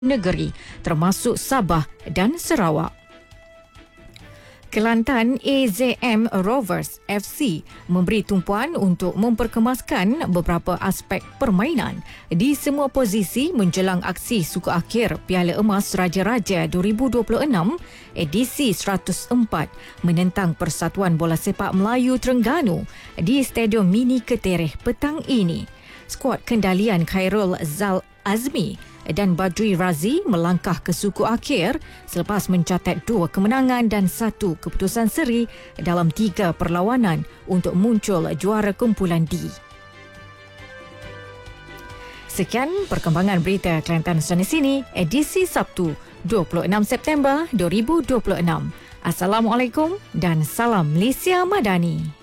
negeri termasuk Sabah dan Sarawak. Kelantan AZM Rovers FC memberi tumpuan untuk memperkemaskan beberapa aspek permainan di semua posisi menjelang aksi suku akhir Piala Emas Raja-Raja 2026 edisi 104 menentang Persatuan Bola Sepak Melayu Terengganu di Stadium Mini Ketereh petang ini. Skuad kendalian Khairul Zal Azmi dan Badri Razi melangkah ke suku akhir selepas mencatat 2 kemenangan dan 1 keputusan seri dalam 3 perlawanan untuk muncul juara kumpulan D. Sekian perkembangan berita Kelantan sana sini edisi Sabtu 26 September 2026. Assalamualaikum dan salam Malaysia Madani.